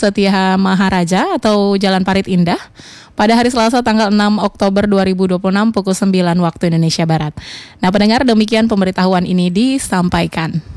Setia Maharaja atau Jalan Parit Indah pada hari Selasa tanggal 6 Oktober 2026 pukul 9 waktu Indonesia Barat. Nah pendengar, demikian pemberitahuan ini disampaikan.